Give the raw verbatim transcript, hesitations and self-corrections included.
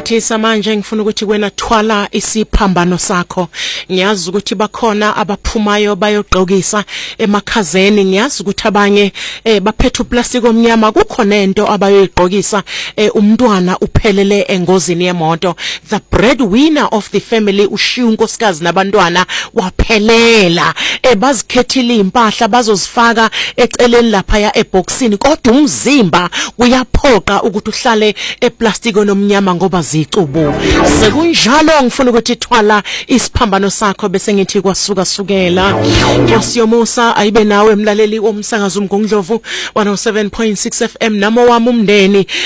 Isikhathi samanje ngifuna ukuthi wena thwala isiphambano sakho. Ngiyazi ukuthi bakhona abaphumayo bayogqokisa emakhazeni. Ngiyazi ukuthi abanye eh baphethe uplastic omnyama kukhona into abayoyigqokisa eh umntwana uphelele engozini yemoto. The breadwinner of the family ushiya unkosikazi nabantwana waphelela. Eh bazikhethile impahla bazozifaka eceleni lapha ya eboxini kodwa umzimba uyaphoqa ukuthi uhlale eplastic onomnyama ngoba zicubu. Sekunjalo ngifuna ukuthi thwala isiphambano sakho bese ngithi kwasuka sukela. Ngosiyomusa ayibe nawe emlaleli womsakazo uMgungundlovu one oh seven point six F M namo wami umndeni.